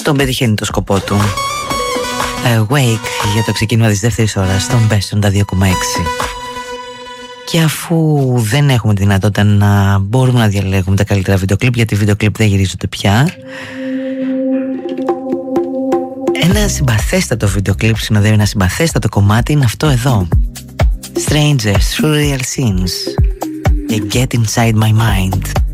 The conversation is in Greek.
τον πετυχαίνει το σκοπό του. Wake για το ξεκίνημα της δεύτερης ώρας στον Best 2,6. Και αφού δεν έχουμε τη δυνατότητα να μπορούμε να διαλέγουμε τα καλύτερα βίντεο κλιπ, γιατί βίντεο κλιπ δεν γυρίζονται πια, ένα συμπαθέστατο βίντεο κλιπ συνοδεύει ένα συμπαθέστατο κομμάτι, είναι αυτό εδώ. Strangers, Surreal Scenes και Get Inside My Mind.